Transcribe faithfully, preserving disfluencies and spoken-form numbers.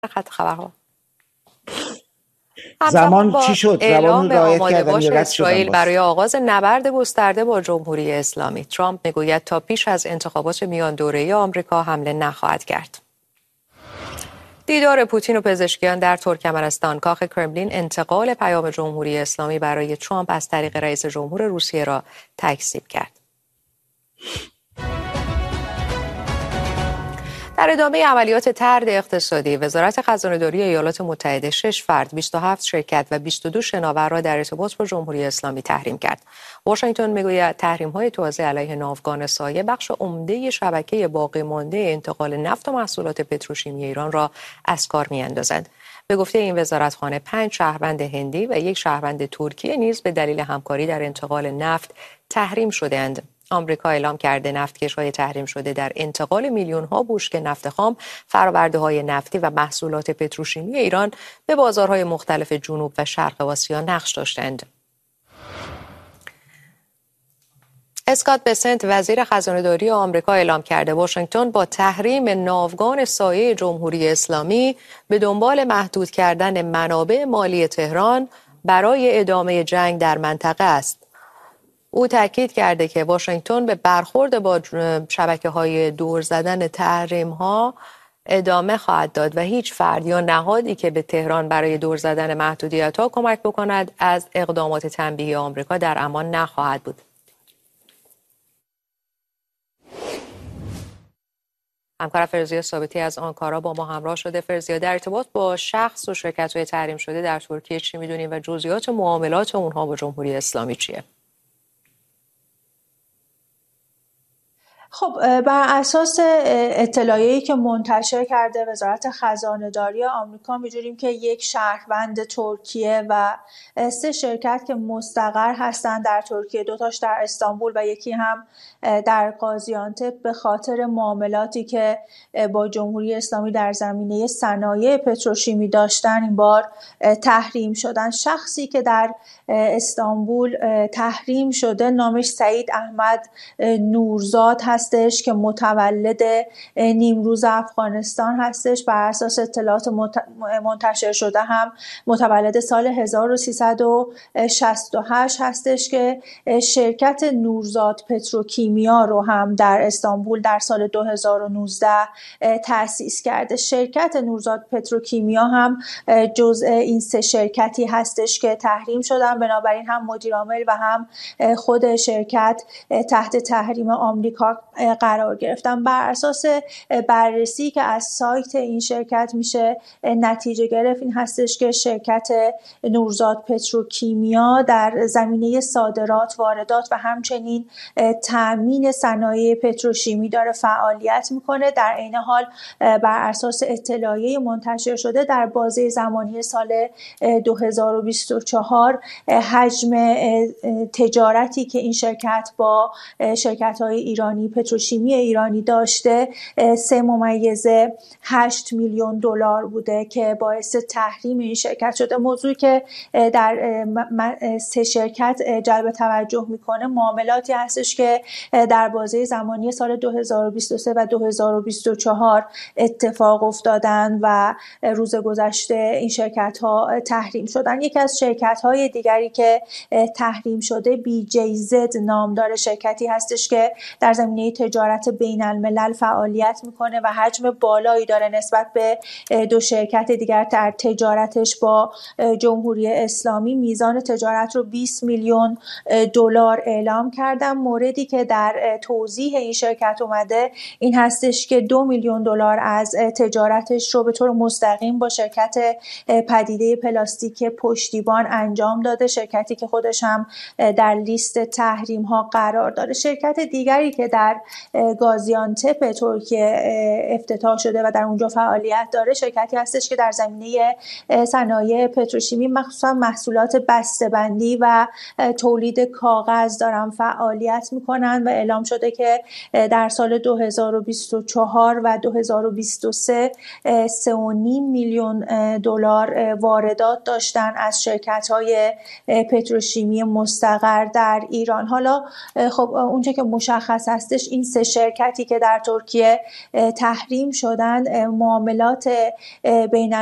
خط خبرها زمان چی شد؟ اعلام زمان رعایت آماده کردن باش یا رد اسرائیل شدن برای آغاز نبرد گسترده با جمهوری اسلامی. ترامپ میگوید تا پیش از انتخابات میان دوره‌ای آمریکا حمله نخواهد کرد. دیدار پوتین و پزشکیان در ترکمنستان. کاخ کرملین انتقال پیام جمهوری اسلامی برای ترامپ از طریق رئیس جمهور روسیه را تکذیب کرد. در ادامه عملیات طرد اقتصادی، وزارت خزانه‌داری ایالات متحده شش فرد، بیست و هفت شرکت و بیست و دو شناور را در ارتباط با جمهوری اسلامی تحریم کرد. واشنگتن میگوید تحریم‌های تازه علیه ناوگان سایه بخش عمده شبکه باقی مانده انتقال نفت و محصولات پتروشیمی ایران را از کار می‌اندازد. به گفته این وزارتخانه، پنج شهروند هندی و یک شهروند ترکی نیز به دلیل همکاری در انتقال نفت تحریم شده‌اند. آمریکا اعلام کرده نفتکش‌های تحریم شده در انتقال میلیون‌ها بشکه نفت خام، فرآورده‌های نفتی و محصولات پتروشیمی ایران به بازارهای مختلف جنوب و شرق آسیا نقش داشتند. اسکات بسنت وزیر خزانه‌داری آمریکا اعلام کرده واشنگتن با تحریم ناوگان سایه جمهوری اسلامی به دنبال محدود کردن منابع مالی تهران برای ادامه جنگ در منطقه است. او تاکید کرده که واشنگتن به برخورد با شبکه‌های دور زدن تحریم‌ها ادامه خواهد داد و هیچ فرد یا نهادی که به تهران برای دور زدن محدودیت‌ها کمک بکند از اقدامات تنبیهی آمریکا در امان نخواهد بود. همکار فرزیا ثابتی از آنکارا با ما همراه شده. فرزیا، در ارتباط با شخص و شرکت‌های تحریم شده در ترکیه چی می‌دونیم و جزئیات معاملات اونها با جمهوری اسلامی چیه؟ خب بر اساس اطلاعیه‌ای که منتشر کرده وزارت خزانه‌داری آمریکا می‌دونیم که یک شهروند ترکیه و سه شرکت که مستقر هستند در ترکیه، دو تاش در استانبول و یکی هم در قازیانتپ، به خاطر معاملاتی که با جمهوری اسلامی در زمینه صنایع پتروشیمی داشتن این بار تحریم شدن. شخصی که در استانبول تحریم شده نامش سعید احمد نورزاد هست هستش که متولد نیمروز افغانستان هستش. بر اساس اطلاعات منتشر شده هم متولد سال هزار و سیصد و شصت و هشت هستش که شرکت نورزاد پتروکیمیا رو هم در استانبول در سال دو هزار و نوزده تأسیس کرده. شرکت نورزاد پتروکیمیا هم جزء این سه شرکتی هستش که تحریم شدن، بنابراین هم مدیر عامل و هم خود شرکت تحت تحریم آمریکا قرار گرفتن. بر اساس بررسی که از سایت این شرکت میشه نتیجه گرفت این هستش که شرکت نورزاد پتروکیمیا در زمینه صادرات، واردات و همچنین تامین صنایع پتروشیمی داره فعالیت میکنه. در عین حال بر اساس اطلاعیه منتشر شده در بازه زمانی سال دو هزار و بیست و چهار حجم تجارتی که این شرکت با شرکت‌های ایرانی پتروشیمی ایرانی داشته سه ممیزه هشت میلیون دلار بوده که باعث تحریم این شرکت شده. موضوعی که در سه شرکت جلب توجه میکنه معاملاتی هستش که در بازه زمانی سال دو هزار و بیست و سه و دو هزار و بیست و چهار اتفاق افتادن و روز گذشته این شرکت ها تحریم شدن. یکی از شرکت های دیگری که تحریم شده بی جی زد نام داره، شرکتی هستش که در زمینه تجارت بین الملل فعالیت میکنه و حجم بالایی داره نسبت به دو شرکت دیگر در تجارتش با جمهوری اسلامی. میزان تجارت رو بیست میلیون دلار اعلام کردن. موردی که در توضیح این شرکت اومده این هستش که دو میلیون دلار از تجارتش رو به طور مستقیم با شرکت پدیده پلاستیک پشتیبان انجام داده، شرکتی که خودش هم در لیست تحریم ها قرار داره. شرکت دیگری که در گازیانتپ ترکیه افتتاح شده و در اونجا فعالیت داره شرکتی هستش که در زمینه صنایع پتروشیمی مخصوصا محصولات بسته‌بندی و تولید کاغذ دارن فعالیت میکنن و اعلام شده که در سال دو هزار و بیست و چهار و دو هزار و بیست و سه سه و نیم میلیون دلار واردات داشتن از شرکت‌های پتروشیمی مستقر در ایران. حالا خب اونچه که مشخص هستش این سه شرکتی که در ترکیه تحریم شدن معاملات بین